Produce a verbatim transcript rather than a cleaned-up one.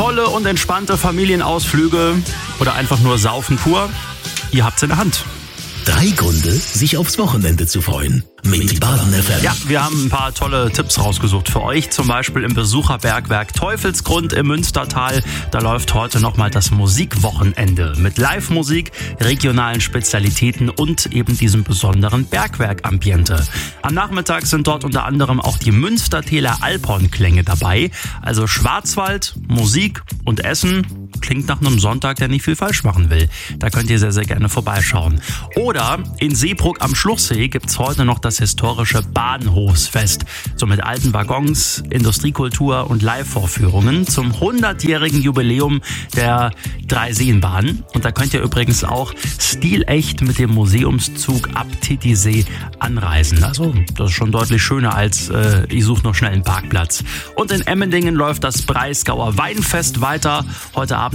tolle und entspannte Familienausflüge oder einfach nur saufen pur? Ihr habt's in der Hand. Drei Gründe, sich aufs Wochenende zu freuen. Mit Baden F M. Ja, wir haben ein paar tolle Tipps rausgesucht für euch. Zum Beispiel im Besucherbergwerk Teufelsgrund im Münstertal. Da läuft heute nochmal das Musikwochenende mit Live-Musik, regionalen Spezialitäten und eben diesem besonderen Bergwerk-Ambiente. Am Nachmittag sind dort unter anderem auch die Münstertäler Alphornklänge dabei. Also Schwarzwald, Musik und Essen. Klingt nach einem Sonntag, der nicht viel falsch machen will. Da könnt ihr sehr, sehr gerne vorbeischauen. Oder in Seebrugg am Schluchsee gibt's heute noch das historische Bahnhofsfest. So mit alten Waggons, Industriekultur und Live-Vorführungen zum hundertjährigen Jubiläum der Dreiseenbahn. Und da könnt ihr übrigens auch stilecht mit dem Museumszug ab Titisee anreisen. Also das ist schon deutlich schöner als äh, ich suche noch schnell einen Parkplatz. Und in Emmendingen läuft das Breisgauer Weinfest weiter. Heute Abend